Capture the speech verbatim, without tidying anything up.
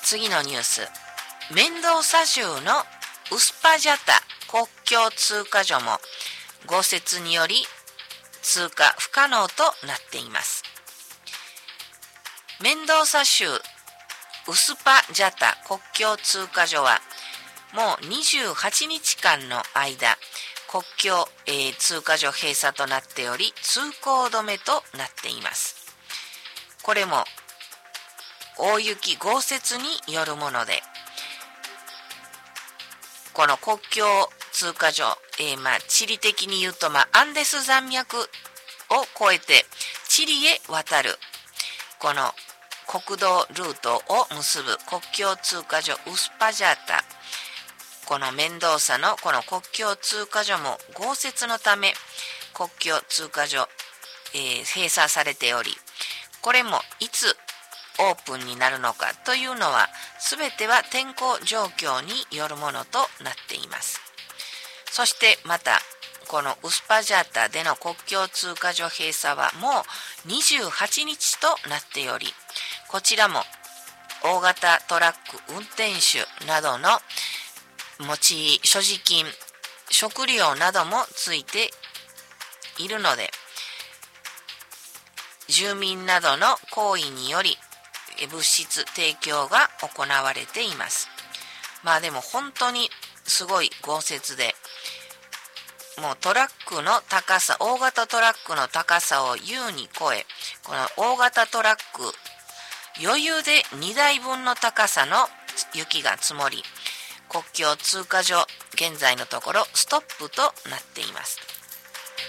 次のニュース、メンドーサ州のウスパジャタ国境通過所も豪雪により通過不可能となっています。メンドーサ州ウスパジャタ国境通過所はもうにじゅうはちにちかんの間国境、えー、通過所閉鎖となっており、通行止めとなっています。これも大雪豪雪によるもので、この国境通過所、えー、まあ地理的に言うと、まあ、アンデス山脈を越えてチリへ渡るこの国道ルートを結ぶ国境通過所ウスパジャタ、このメンドーサのこの国境通過所も豪雪のため国境通過所、えー、閉鎖されており、これもいつオープンになるのかというのは全ては天候状況によるものとなっています。そしてまたこのウスパジャタでの国境通過所閉鎖はもうにじゅうはちにちとなっており、こちらも大型トラック運転手などの持ち所持金、食料などもついているので、住民などの行為により物質提供が行われています。まあでも本当にすごい豪雪で、もうトラックの高さ、大型トラックの高さを優に超え、この大型トラック余裕でにだいぶんの高さの雪が積もり、国境通過所現在のところストップとなっています。